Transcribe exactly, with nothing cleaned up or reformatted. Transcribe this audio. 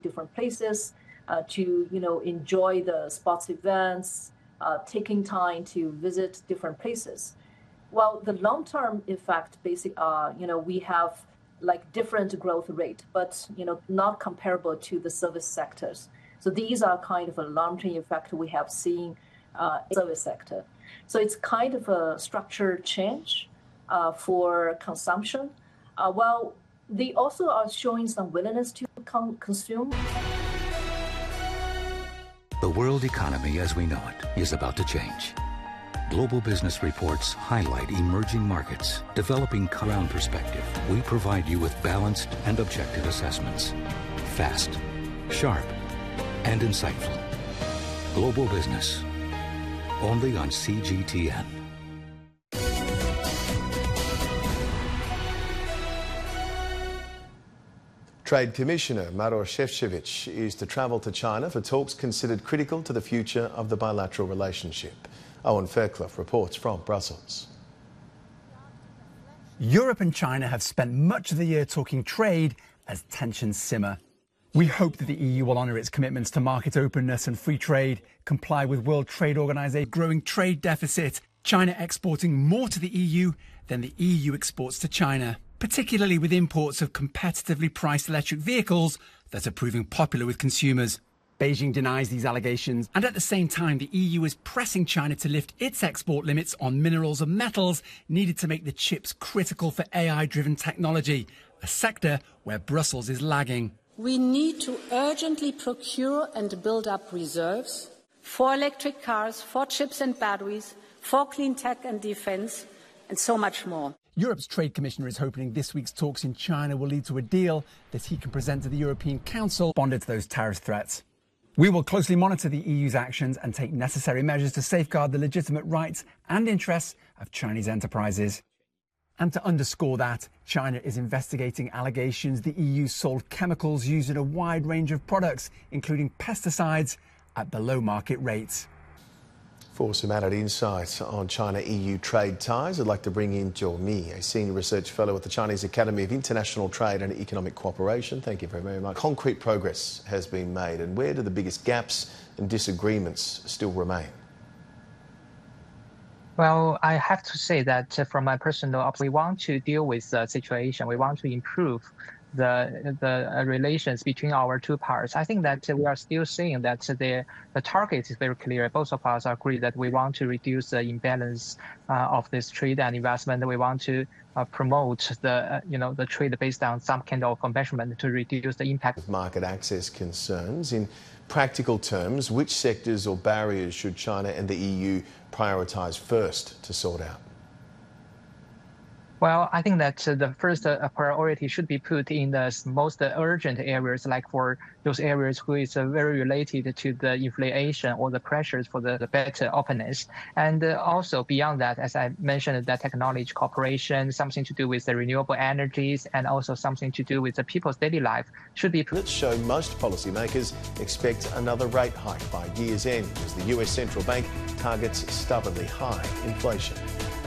different places uh, to, you know, enjoy the sports events, uh, taking time to visit different places. Well, the long-term effect, basic, uh, you know, we have like different growth rate, but, you know, not comparable to the service sectors. So these are kind of a long-term effect we have seen uh, in the service sector. So it's kind of a structure change uh, for consumption. Uh, well, they also are showing some willingness to con consume. The world economy as we know it is about to change. Global business reports highlight emerging markets, developing around perspective. We provide you with balanced and objective assessments. Fast, sharp, and insightful. Global business, only on C G T N. Trade Commissioner Maroš Šefčovič is to travel to China for talks considered critical to the future of the bilateral relationship. Owen Fairclough reports from Brussels. Europe and China have spent much of the year talking trade as tensions simmer. We hope that the E U will honour its commitments to market openness and free trade, comply with World Trade Organization's growing trade deficit, China exporting more to the E U than the E U exports to China, particularly with imports of competitively priced electric vehicles that are proving popular with consumers. Beijing denies these allegations, and at the same time, the E U is pressing China to lift its export limits on minerals and metals needed to make the chips critical for A I-driven technology, a sector where Brussels is lagging. We need to urgently procure and build up reserves for electric cars, for chips and batteries, for clean tech and defence, and so much more. Europe's Trade Commissioner is hoping this week's talks in China will lead to a deal that he can present to the European Council, responded to those tariff threats. We will closely monitor the E U's actions and take necessary measures to safeguard the legitimate rights and interests of Chinese enterprises. And to underscore that, China is investigating allegations the E U sold chemicals used in a wide range of products, including pesticides, at below market rates. For some added insights on China-E U trade ties, I'd like to bring in Zhou Mi, a Senior Research Fellow at the Chinese Academy of International Trade and Economic Cooperation. Thank you very, very much. Concrete progress has been made, and where do the biggest gaps and disagreements still remain? Well, I have to say that uh, from my personal opinion, we want to deal with the situation. We want to improve the the uh, relations between our two parts. I think that uh, we are still seeing that uh, the the target is very clear. Both of us agree that we want to reduce the imbalance uh, of this trade and investment. We want to uh, promote the uh, you know the trade based on some kind of measurement to reduce the impact of market access concerns. In practical terms, which sectors or barriers should China and the E U prioritise first to sort out? Well, I think that uh, the first uh, priority should be put in the most uh, urgent areas, like for those areas who is uh, very related to the inflation or the pressures for the, the better openness. And uh, also beyond that, as I mentioned, the technology cooperation, something to do with the renewable energies, and also something to do with the people's daily life should be. Let's show most policymakers expect another rate hike by year's end as the U S central bank targets stubbornly high inflation.